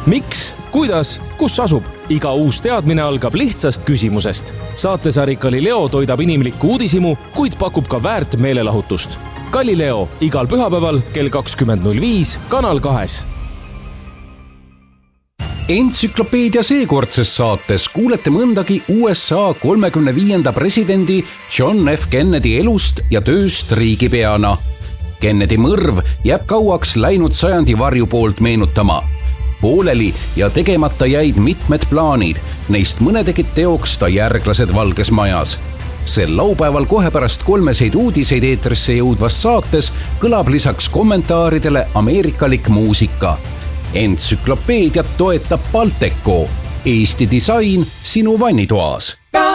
Miks, kuidas, kus asub? Iga uus teadmine algab lihtsast küsimusest. Saatesari Galileo toidab inimlikku uudishimu, kuid pakub ka väärt meelelahutust. Galileo igal pühapäeval kell 20.05 Kanal 2. Entsüklopeedia seekordses saates kuulete mõndagi USA 35. presidendi John F. Kennedy elust ja tööst riigipeana. Kennedy mõrv jääb kauaks läinud sajandi varju poolt meenutama. Pooleli ja tegemata jäid mitmed plaanid, neist mõne tegid teoks ta järglased Valges Majas. Sel laupäeval kohe pärast 3 uudiseid eetrisse jõudvas saates kõlab lisaks kommentaaridele ameerikalik muusika. Entsüklopeediat toetab Balteco, Eesti disain sinu vannitoas.